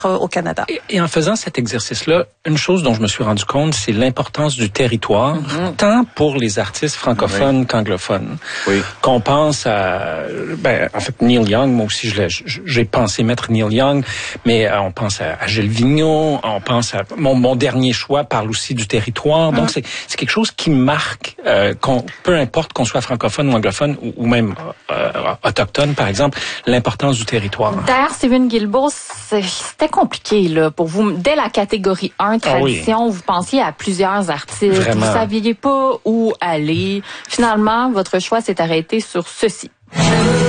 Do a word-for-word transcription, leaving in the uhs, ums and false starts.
au Canada. Et, et en faisant cet exercice-là, une chose dont je me suis rendu compte, c'est l'importance du territoire, mm-hmm. tant pour les artistes francophones oui. qu'anglophones. Oui. Qu'on pense à, ben, en fait, Neil Young, moi aussi, je l'ai, j'ai pensé mettre Neil Young, mais euh, on pense à, à Gilles Vigneault, on pense à, mon, mon dernier choix parle aussi du territoire. Mm-hmm. Donc, c'est, c'est quelque chose qui marque, euh, qu'on, peu importe qu'on soit francophone ou anglophone, ou, ou même euh, autochtone, par exemple, l'importance du territoire. D'ailleurs, Steven Guilbeault, c'était compliqué là pour vous. Dès la catégorie un, tradition, ah oui. vous pensiez à plusieurs artistes. Vraiment. Vous saviez pas où aller. Finalement, votre choix s'est arrêté sur ceci.